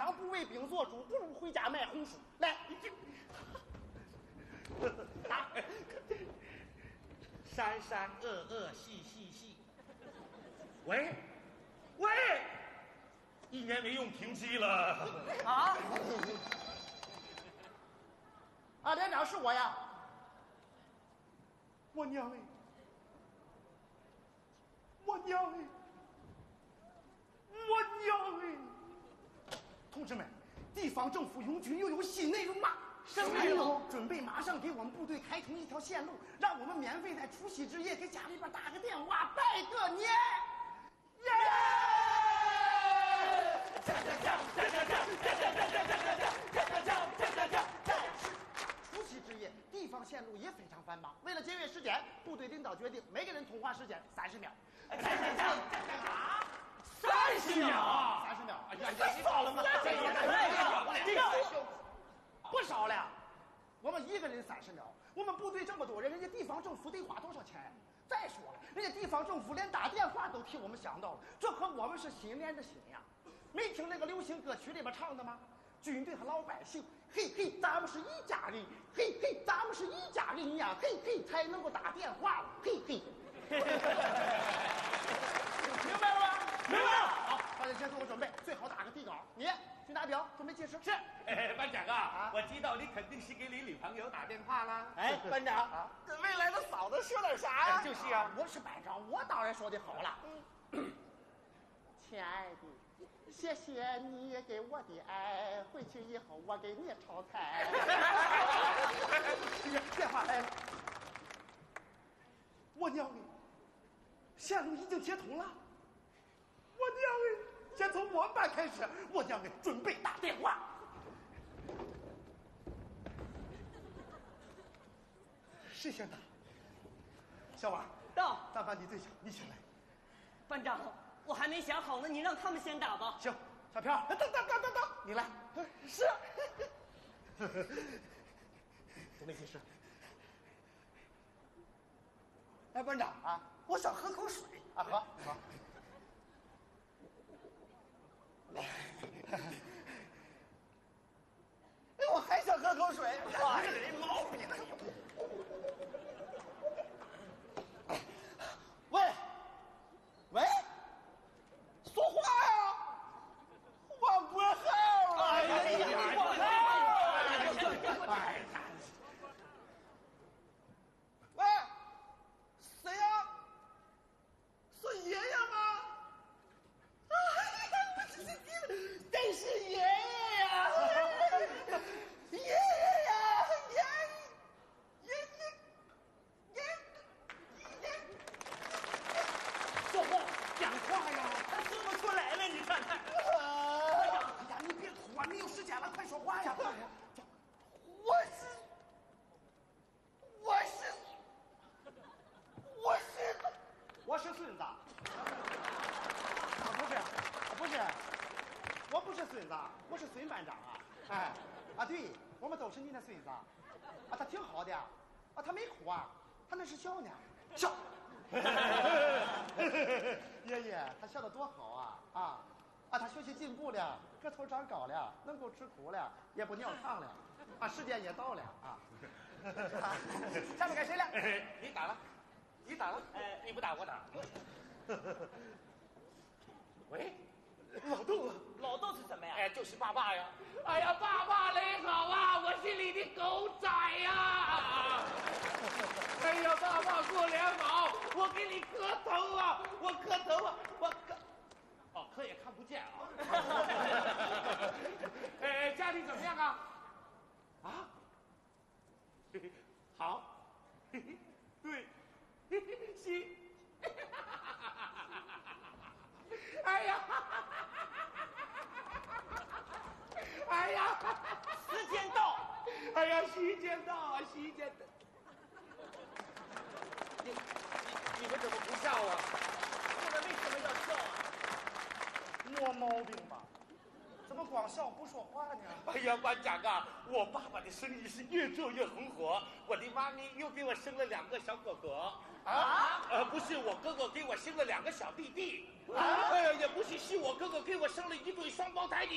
长不为兵做主，不如回家卖红薯。来，打。 山山恶恶细细细。喂，喂，1年没用停机了。 啊！啊，连长是我呀。我娘哎！我娘哎！我娘哎！同志们，地方政府拥军又有新内容了。什么内容？准备马上给我们部队开通一条线路，让我们免费在除夕之夜给家里边打个电话拜个年。耶！除夕之夜，地方线路也非常繁忙。为了节约时间，部队领导决定每个人通话时间30秒。 干啥？30秒 ？30秒！ 哎呀，你少了吗？ 不少了。我们一个人30秒，我们部队这么多人，人家地方政府得花多少钱？再说了，人家地方政府连打电话都替我们想到了，这和我们是心连着心呀。没听那个流行歌曲里边唱的吗？军队和老百姓，嘿嘿，咱们是一家人，嘿嘿，咱们是一家人呀，嘿嘿，才能够打电话了，嘿嘿。明白了吗？ 明白了。 好，大家先做个准备，最好打个底稿。你去拿表，准备计时。 是。班长啊，我知道你肯定是给你女朋友打电话啦。 哎，班长，跟未来的嫂子说点啥呀？ 就是啊， 我是班长，我当然说的好了。亲爱的，谢谢你给我的爱，回去以后我给你炒菜。电话来了，我娘哎，线路已经接通了。我娘哎，先从我们班开始，我娘哎，准备打电话。谁先打？小王到， 咱班你最小，你先来。 班长，我还没想好呢，你让他们先打吧。 行，小飘，等，你来。是。准备计时。哎，班长啊，我想喝口水啊，喝。来。哎，我还想喝口水。哎，这毛病呢有。喂，说话呀！我不好了。哎呀，喂，谁呀？是爷爷吗？真是爷爷呀！爷爷呀！说话，讲话呀！ 他说不出来了，你看看。 哎呀，你别哭啊！没有时间了，快说话呀！我是孙子。不是，我不是孙子，我是孙班长啊！哎，对，我们都是你的孙子啊！他挺好的啊，他没哭啊，他那是笑呢，笑。爷爷，他笑得多好啊！他学习进步了，个头长高了，能够吃苦了，也不尿炕了，时间也到了啊！下面该谁了？ 你打了，你不打我打。喂， 老豆是什么呀？ 哎，就是爸爸呀！哎呀，爸爸你好啊，我是你的狗仔呀！哎呀，爸爸过年好，我给你磕头啊，我磕也看不见啊。家里怎么样啊？好，对，行。哎呀！ 时间到！ 哎呀，时间到！你们怎么不笑啊？ 你们为什么要笑啊？ 没毛病吧？怎么光笑不说话呢？ 哎呀，班长啊，我爸爸的生意是越做越红火，我的妈咪又给我生了2个小哥哥。不是我哥哥给我生了2个小弟弟。也不是我哥哥给我生了1对双胞胎。